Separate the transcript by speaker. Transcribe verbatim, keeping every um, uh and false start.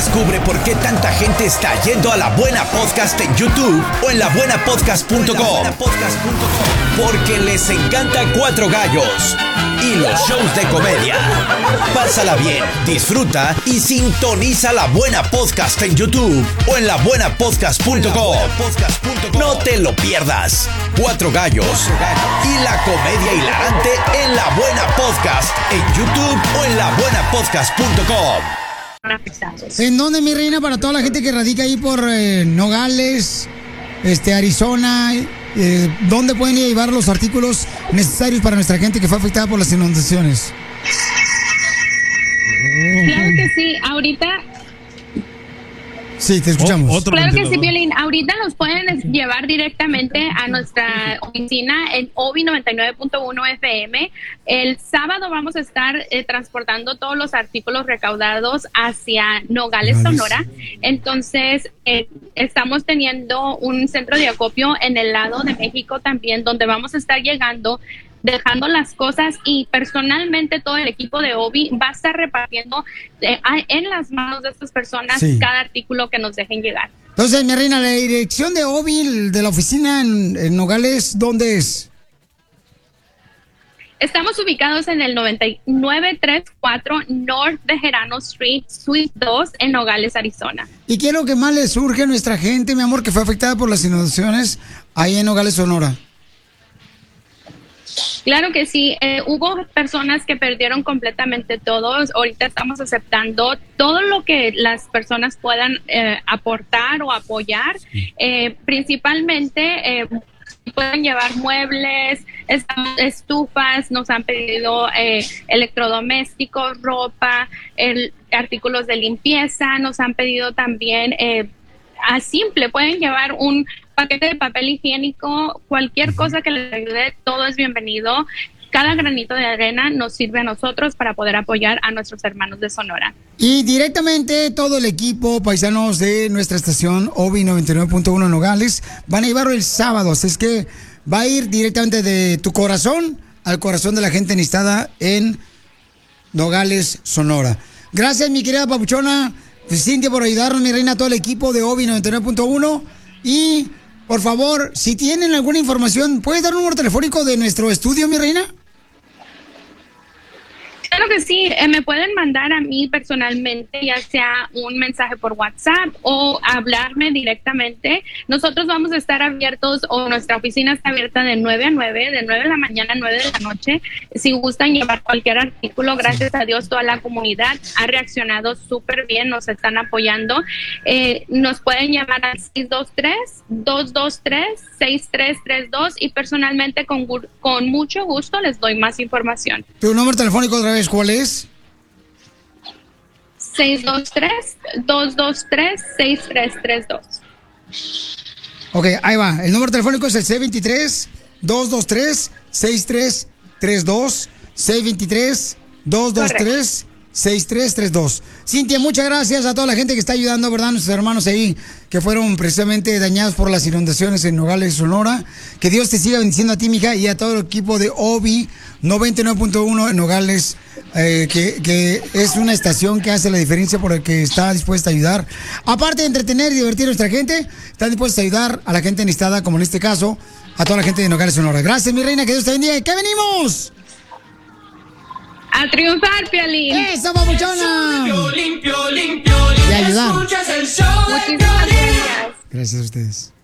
Speaker 1: Descubre por qué tanta gente está yendo a La Buena Podcast en YouTube o en la buena podcast punto com. Porque les encanta Cuatro Gallos y los shows de comedia. Pásala bien, disfruta y sintoniza La Buena Podcast en YouTube o en la buena podcast punto com. No te lo pierdas. Cuatro Gallos y la comedia hilarante en La Buena Podcast en YouTube o en la buena podcast punto com.
Speaker 2: ¿En dónde, mi reina, para toda la gente que radica ahí por eh, Nogales, este, Arizona? Eh, ¿Dónde pueden ir a llevar los artículos necesarios para nuestra gente que fue afectada por las inundaciones?
Speaker 3: Claro que sí, ahorita...
Speaker 2: Sí, te escuchamos.
Speaker 3: O, claro que sí, Violín. Ahorita nos pueden llevar directamente a nuestra oficina en O B I noventa y nueve punto uno F M. El sábado vamos a estar eh, transportando todos los artículos recaudados hacia Nogales, Nogales. Sonora. Entonces, eh, estamos teniendo un centro de acopio en el lado de México también, donde vamos a estar llegando, dejando las cosas, y personalmente todo el equipo de O B I va a estar repartiendo eh, en las manos de estas personas sí. cada artículo que nos dejen llegar.
Speaker 2: Entonces, mi reina, la dirección de O B I, de la oficina en, en Nogales, ¿dónde es?
Speaker 3: Estamos ubicados en el noventa y nueve treinta y cuatro North de Gerano Street, Suite dos, en Nogales, Arizona.
Speaker 2: ¿Y qué es lo que más le surge a nuestra gente, mi amor, que fue afectada por las inundaciones ahí en Nogales, Sonora?
Speaker 3: Claro que sí, eh, hubo personas que perdieron completamente todo. Ahorita estamos aceptando todo lo que las personas puedan eh, aportar o apoyar, eh, principalmente eh, pueden llevar muebles, estufas, nos han pedido eh, electrodomésticos, ropa, el, artículos de limpieza, nos han pedido también eh, a simple, pueden llevar un paquete de papel higiénico, cualquier cosa que les ayude, todo es bienvenido. Cada granito de arena nos sirve a nosotros para poder apoyar a nuestros hermanos de Sonora.
Speaker 2: Y directamente todo el equipo, paisanos de nuestra estación O B I noventa y nueve punto uno Nogales, van a llevarlo el sábado, así es que va a ir directamente de tu corazón al corazón de la gente necesitada en Nogales, Sonora. Gracias, mi querida papuchona Cintia, por ayudarnos, mi reina, todo el equipo de O B I noventa y nueve punto uno. Y por favor, si tienen alguna información, ¿puedes dar un número telefónico de nuestro estudio, mi reina?
Speaker 3: Claro que sí, eh, me pueden mandar a mí personalmente, ya sea un mensaje por WhatsApp o hablarme directamente. Nosotros vamos a estar abiertos, o nuestra oficina está abierta de nueve a nueve, de nueve de la mañana a nueve de la noche. Si gustan llevar cualquier artículo, gracias a Dios toda la comunidad ha reaccionado súper bien, nos están apoyando. Eh, nos pueden llamar al seis dos tres, dos dos tres, seis tres tres dos y personalmente con, con mucho gusto les doy más información.
Speaker 2: ¿Tu número telefónico otra vez cuál es?
Speaker 3: seis dos tres, dos dos tres, seis tres tres dos.
Speaker 2: Ok, ahí va. El número telefónico es el seis dos tres, dos dos tres, seis tres tres dos. seis dos tres, dos dos tres, seis tres tres dos. Cintia, muchas gracias a toda la gente que está ayudando, ¿verdad? Nuestros hermanos ahí que fueron precisamente dañados por las inundaciones en Nogales, Sonora. Que Dios te siga bendiciendo a ti, mija, y a todo el equipo de O B I noventa y nueve punto uno en Nogales, eh, que, que es una estación que hace la diferencia por el que está dispuesta a ayudar. Aparte de entretener y divertir a nuestra gente, está dispuesta a ayudar a la gente necesitada, como en este caso, a toda la gente de Nogales, Sonora. Gracias, mi reina, que Dios te bendiga. ¿Qué venimos?
Speaker 3: A triunfar, Piolín.
Speaker 2: ¡Eso, papuchona!
Speaker 4: Piolín, Piolín, Piolín.
Speaker 2: Y ayudar.
Speaker 4: Escuchas el show de
Speaker 3: Muchísimas
Speaker 4: Piolín.
Speaker 3: gracias.
Speaker 2: Gracias a ustedes.